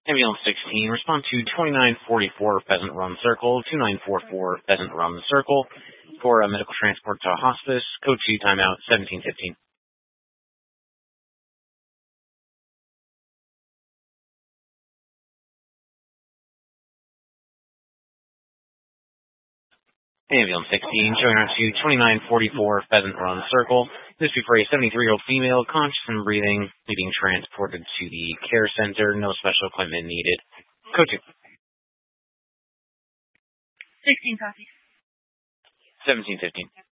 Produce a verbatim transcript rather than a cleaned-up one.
Ambulance sixteen, respond to twenty-nine forty-four Pheasant Run Circle, two nine four four Pheasant Run Circle for a medical transport to hospice. Code two, timeout, seventeen fifteen. Ambulance sixteen, showing on to twenty-nine forty-four Pheasant Run Circle. This be for a seventy-three-year-old female, conscious and breathing, being transported to the care center. No special equipment needed. Code two. sixteen copies. seventeen fifteen.